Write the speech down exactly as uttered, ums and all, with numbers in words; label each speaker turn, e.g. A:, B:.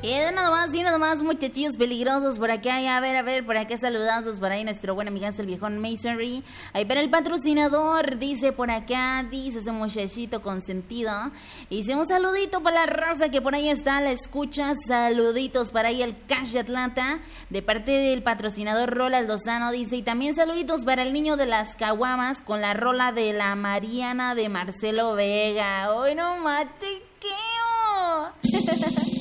A: Y de nada más, y nada más, muchachillos peligrosos por acá. Y a ver, a ver, por acá saludazos por ahí nuestro buen amigazo el viejón Masonry. Ahí para el patrocinador, dice por acá, dice ese muchachito consentido. Y dice un saludito para la raza que por ahí está, la escucha. Saluditos para ahí el Cash de Atlanta, de parte del patrocinador Rolas Lozano, dice. Y también saluditos para el niño de las caguamas con la rola de la Mariana de Marcelo Vega. ¡Hoy no mate, qué!